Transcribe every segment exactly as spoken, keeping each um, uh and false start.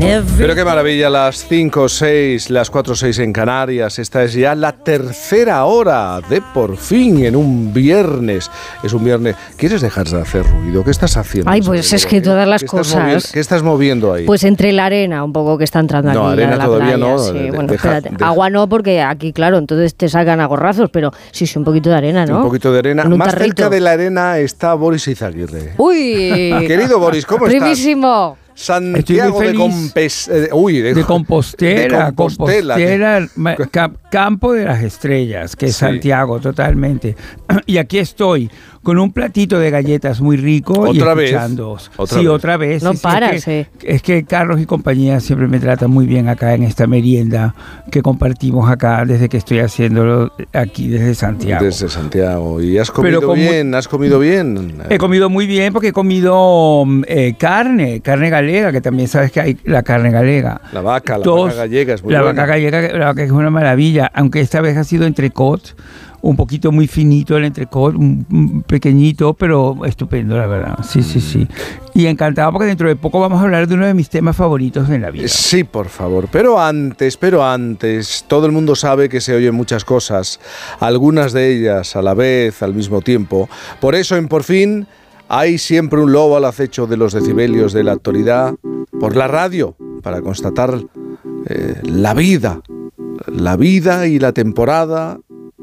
Pero qué maravilla, las cinco, seis, las cuatro, seis en Canarias. Esta es ya la tercera hora de Por Fin en un viernes. Es un viernes. ¿Quieres dejar de hacer ruido? ¿Qué estás haciendo? Ay, pues es que todas las ¿Qué cosas. ¿Qué estás moviendo ahí? Pues entre la arena, un poco que está entrando aquí. No, arena a la todavía playa, no. Sí. De, bueno, deja, espérate. deja. Agua no, porque aquí, claro, entonces te sacan a gorrazos, pero sí, sí, un poquito de arena, ¿no? Un poquito de arena. En un Más tarrito. cerca de la arena está Boris Izaguirre. ¡Uy! Querido Boris, ¿cómo estás? ¡Privísimo! Santiago de, Compes, eh, uy, de, de Compostela, de Compostela, Compostela ma, ca, Campo de las Estrellas, que es sí. Santiago totalmente. Y aquí estoy con un platito de galletas muy rico ¿Otra y escuchando. Vez? ¿Otra sí, vez? otra vez. No sí, paras, es que, eh. es que Carlos y compañía siempre me tratan muy bien acá en esta merienda que compartimos acá desde que estoy haciéndolo aquí desde Santiago. Desde Santiago. ¿Y has comido Pero bien? Muy, ¿Has comido bien? He comido muy bien porque he comido eh, carne, carne galega, que también sabes que hay la carne galega. La vaca, la Dos, vaca gallega es muy la buena. Vaca gallega, la vaca es una maravilla, aunque esta vez ha sido entrecot, un poquito muy finito el entrecot, un, un pequeñito, pero estupendo, la verdad. Sí, sí, sí. Y encantado porque dentro de poco vamos a hablar de uno de mis temas favoritos en la vida. Sí, por favor. Pero antes, pero antes, todo el mundo sabe que se oyen muchas cosas, algunas de ellas a la vez, al mismo tiempo. Por eso, en Por Fin, hay siempre un lobo al acecho de los decibelios de la actualidad por la radio, para constatar eh, la vida, la vida y la temporada.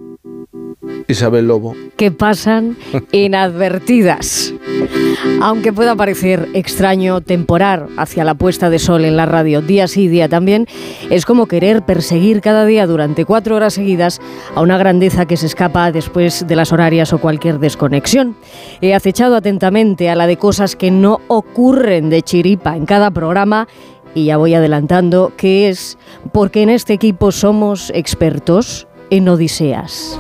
Isabel Lobo. Que pasan inadvertidas. Aunque pueda parecer extraño temporar hacia la puesta de sol en la radio día sí día también, es como querer perseguir cada día durante cuatro horas seguidas a una grandeza que se escapa después de las horarias o cualquier desconexión. He acechado atentamente a la de cosas que no ocurren de chiripa en cada programa. Y ya voy adelantando que es porque en este equipo somos expertos en odiseas.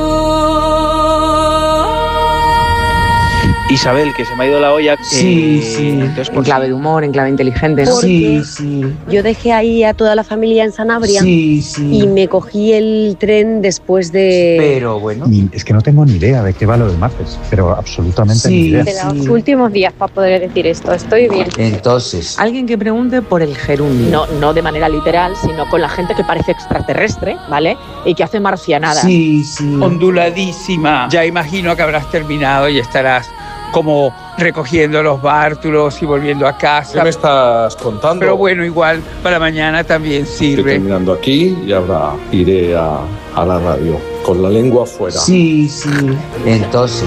Isabel, que se me ha ido la olla. Sí, eh, sí. Entonces, en clave de humor, en clave inteligente. ¿No? Sí, sí. Yo dejé ahí a toda la familia en Sanabria sí, sí. y me cogí el tren después de... Pero bueno. Es que no tengo ni idea de qué va lo del martes, pero absolutamente sí, ni idea. De los sí. últimos días para poder decir esto, estoy bien. Entonces, alguien que pregunte por el gerundio. No, no de manera literal, sino con la gente que parece extraterrestre, ¿vale? Y que hace marcianadas. Sí, sí. Onduladísima. Ya imagino que habrás terminado y estarás como recogiendo los bártulos y volviendo a casa. ¿Qué me estás contando? Pero bueno, igual para mañana también sirve. Estoy terminando aquí y ahora iré a, a la radio con la lengua afuera. Sí, sí. Entonces,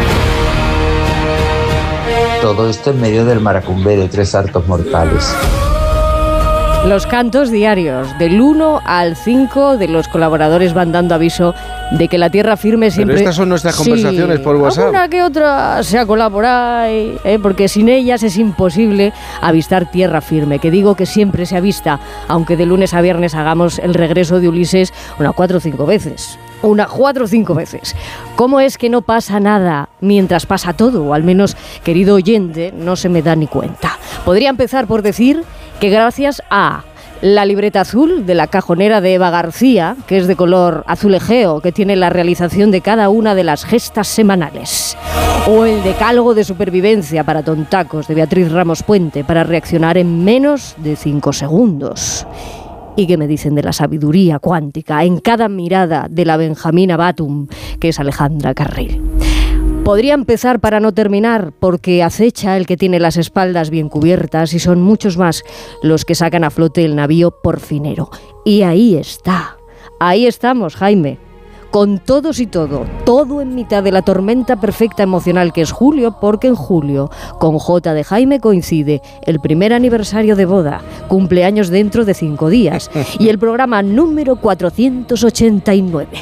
todo esto en medio del maracumbe de tres hartos mortales. Los cantos diarios, del uno al cinco de los colaboradores van dando aviso de que la tierra firme siempre... Pero estas son nuestras sí, conversaciones por WhatsApp. Alguna que otra se ha colado por ahí, ¿eh? Porque sin ellas es imposible avistar tierra firme, que digo que siempre se avista, aunque de lunes a viernes hagamos el regreso de Ulises unas cuatro o cinco veces. Una, cuatro o cinco veces. ¿Cómo es que no pasa nada mientras pasa todo? O al menos, querido oyente, no se me da ni cuenta. Podría empezar por decir que gracias a la libreta azul de la cajonera de Eva García, que es de color azul egeo, que tiene la realización de cada una de las gestas semanales, o el decálogo de supervivencia para tontacos de Beatriz Ramos Puente, para reaccionar en menos de cinco segundos. ¿Y qué me dicen de la sabiduría cuántica en cada mirada de la Benjamina Batum, que es Alejandra Carril? Podría empezar para no terminar, porque acecha el que tiene las espaldas bien cubiertas y son muchos más los que sacan a flote el navío porfinero. Y ahí está, ahí estamos, Jaime, con todos y todo, todo en mitad de la tormenta perfecta emocional que es julio, porque en julio, con J de Jaime coincide el primer aniversario de boda, cumpleaños dentro de cinco días, y el programa número cuatrocientos ochenta y nueve.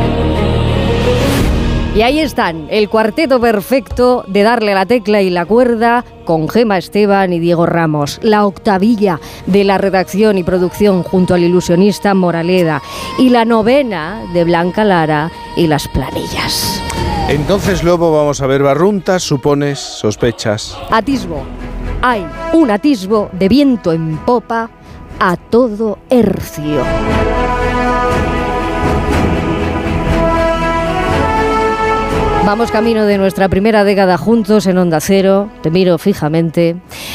Y ahí están, el cuarteto perfecto de darle la tecla y la cuerda con Gema Esteban y Diego Ramos. La octavilla de la redacción y producción junto al ilusionista Moraleda. Y la novena de Blanca Lara y las planillas. Entonces, Lobo, vamos a ver barruntas, supones, sospechas. Atisbo. Hay un atisbo de viento en popa a todo hercio. Vamos camino de nuestra primera década juntos en Onda Cero. Te miro fijamente.